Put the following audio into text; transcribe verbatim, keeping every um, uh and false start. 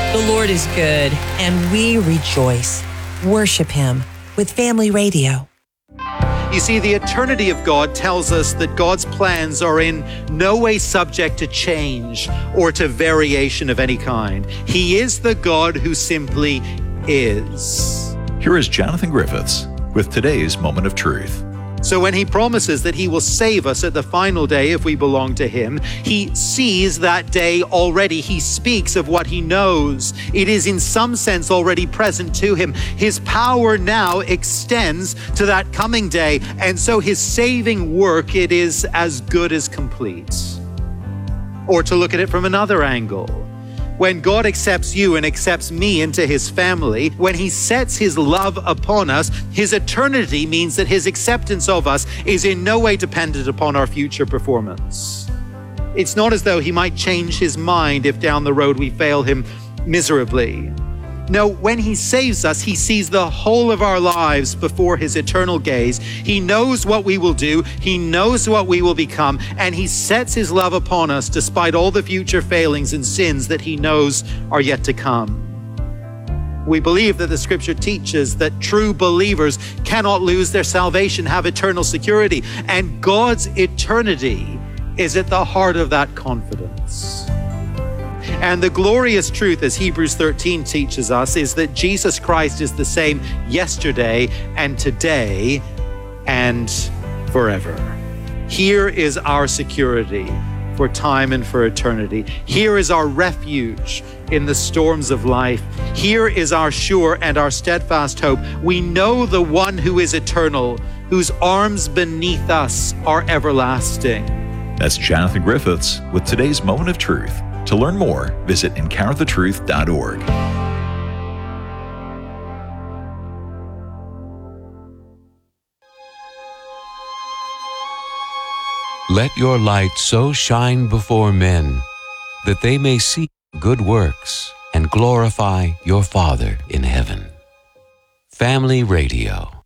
The Lord is good, and we rejoice. Worship Him with Family Radio. You see, the eternity of God tells us that God's plans are in no way subject to change or to variation of any kind. He is the God who simply is. Here is Jonathan Griffiths with today's Moment of Truth. So when He promises that He will save us at the final day if we belong to Him, He sees that day already. He speaks of what He knows. It is in some sense already present to Him. His power now extends to that coming day, and so His saving work, it is as good as complete. Or to look at it from another angle, when God accepts you and accepts me into His family, when He sets His love upon us, His eternity means that His acceptance of us is in no way dependent upon our future performance. It's not as though He might change His mind if down the road we fail Him miserably. No, when He saves us, He sees the whole of our lives before His eternal gaze. He knows what we will do. He knows what we will become. And He sets His love upon us despite all the future failings and sins that He knows are yet to come. We believe that the Scripture teaches that true believers cannot lose their salvation, have eternal security. And God's eternity is at the heart of that confidence. And the glorious truth, as Hebrews thirteen teaches us, is that Jesus Christ is the same yesterday and today and forever. Here is our security for time and for eternity. Here is our refuge in the storms of life. Here is our sure and our steadfast hope. We know the one who is eternal, whose arms beneath us are everlasting. That's Jonathan Griffiths with today's Moment of Truth. To learn more, visit encounter the truth dot org. Let your light so shine before men that they may see good works and glorify your Father in heaven. Family Radio.